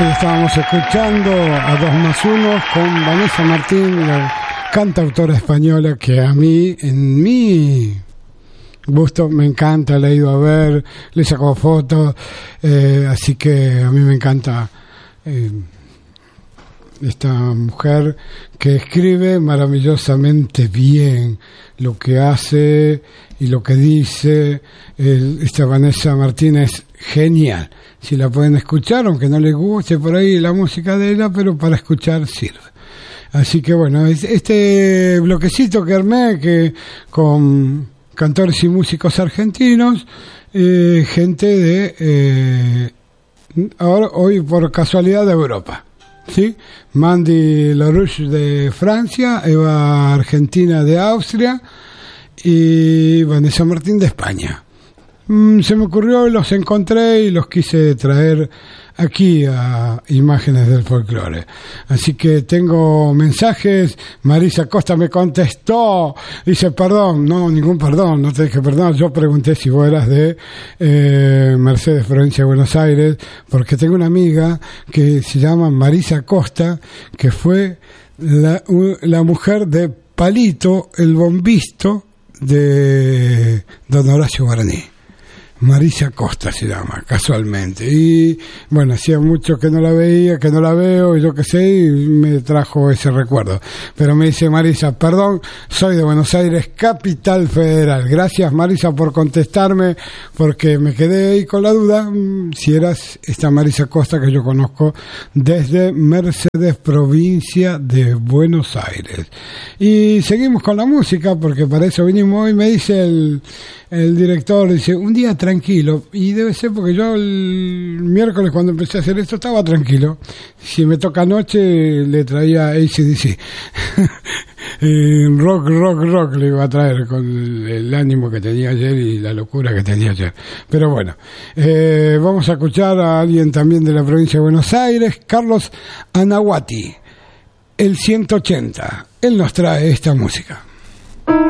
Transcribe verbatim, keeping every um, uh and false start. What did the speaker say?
Estábamos escuchando a Dos Más Uno con Vanessa Martín, la cantautora española que a mí, en mi gusto, me encanta, la he ido a ver, le saco fotos, eh, así que a mí me encanta eh, esta mujer que escribe maravillosamente bien lo que hace y lo que dice. El, esta Vanessa Martín es genial. Si la pueden escuchar, aunque no les guste por ahí la música de ella, pero para escuchar sirve. Así que bueno, este bloquecito que armé que con cantores y músicos argentinos, eh, gente de eh, ahora hoy por casualidad de Europa, ¿sí? Mandy Larouche de Francia, Eva Argentina de Austria y Vanessa Martín de España. Se me ocurrió, los encontré y los quise traer aquí a Imágenes del Folclore. Así que tengo mensajes. Marisa Costa me contestó, dice: perdón, no, ningún perdón, no te dije perdón, yo pregunté si vos eras de eh, Mercedes, provincia de Buenos Aires, porque tengo una amiga que se llama Marisa Costa, que fue la, la mujer de Palito, el bombisto de don Horacio Guaraní. Marisa Costa se llama, casualmente. Y bueno, hacía mucho que no la veía, que no la veo, y yo qué sé, y me trajo ese recuerdo. Pero me dice Marisa: perdón, soy de Buenos Aires, Capital Federal. Gracias, Marisa, por contestarme, porque me quedé ahí con la duda si eras esta Marisa Costa que yo conozco desde Mercedes, provincia de Buenos Aires. Y seguimos con la música, porque para eso vinimos. Hoy me dice el, el director, dice: un día tranquilo, y debe ser porque yo el miércoles cuando empecé a hacer esto estaba tranquilo. Si me toca anoche le traía A C D C rock, rock, rock le iba a traer con el, el ánimo que tenía ayer y la locura que tenía ayer. Pero bueno, eh, vamos a escuchar a alguien también de la provincia de Buenos Aires, Carlos Anahuati, el ciento ochenta. Él nos trae esta música.